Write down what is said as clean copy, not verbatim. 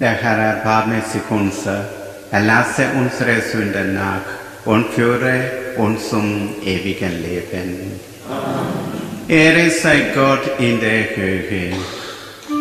Der Herr erbarme sich unser, erlasse unsere Sünden nach und führe uns zum ewigen Leben. Amen. Ehre sei Gott in der Höhe